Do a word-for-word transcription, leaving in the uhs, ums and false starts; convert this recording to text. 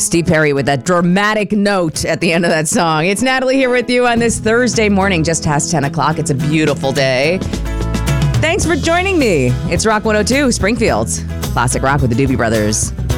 Steve Perry with that dramatic note at the end of that song. It's Natalie here with you on this Thursday morning, just past ten o'clock. It's a beautiful day. Thanks for joining me. It's Rock one oh two, Springfield's classic rock with the Doobie Brothers.